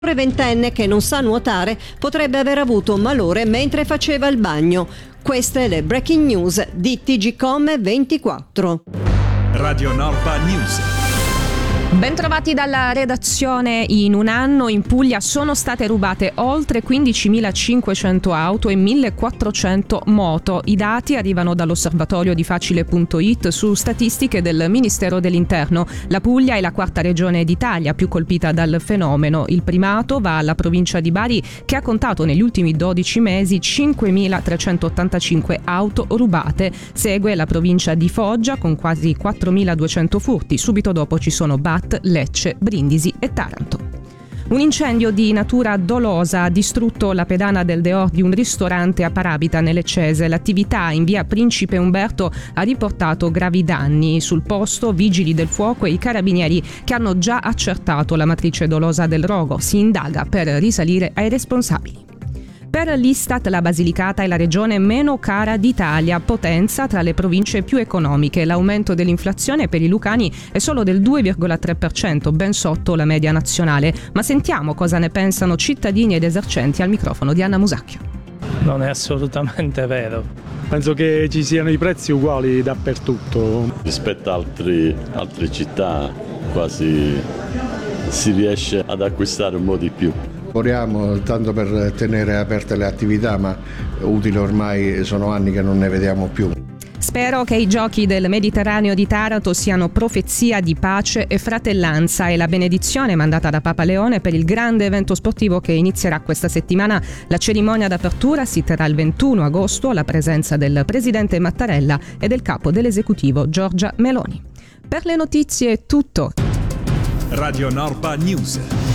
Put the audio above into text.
ventenne che non sa nuotare potrebbe aver avuto malore mentre faceva il bagno. Queste le breaking news di TGcom 24. Radio Norpa News. Bentrovati dalla redazione. In un anno in Puglia sono state rubate oltre 15.500 auto e 1.400 moto. I dati arrivano dall'osservatorio di Facile.it su statistiche del Ministero dell'Interno. La Puglia è la quarta regione d'Italia più colpita dal fenomeno. Il primato va alla provincia di Bari, che ha contato negli ultimi 12 mesi 5.385 auto rubate. Segue la provincia di Foggia con quasi 4.200 furti. Subito dopo ci sono Lecce, Brindisi e Taranto. Un incendio di natura dolosa ha distrutto la pedana del dehors di un ristorante a Parabita nelle Cese. L'attività in via Principe Umberto ha riportato gravi danni. Sul posto vigili del fuoco e i carabinieri che hanno già accertato la matrice dolosa del rogo. Si indaga per risalire ai responsabili. Per l'Istat la Basilicata è la regione meno cara d'Italia, potenza tra le province più economiche. L'aumento dell'inflazione per i lucani è solo del 2,3%, ben sotto la media nazionale. Ma sentiamo cosa ne pensano cittadini ed esercenti al microfono di Anna Musacchio. Non è assolutamente vero. Penso che ci siano i prezzi uguali dappertutto. Rispetto a altre città quasi si riesce ad acquistare un po' di più. Lavoriamo tanto per tenere aperte le attività, ma utile ormai sono anni che non ne vediamo più. Spero che i giochi del Mediterraneo di Taranto siano profezia di pace e fratellanza e la benedizione mandata da Papa Leone per il grande evento sportivo che inizierà questa settimana. La cerimonia d'apertura si terrà il 21 agosto alla presenza del presidente Mattarella e del capo dell'esecutivo Giorgia Meloni. Per le notizie è tutto. Radio Norpa News.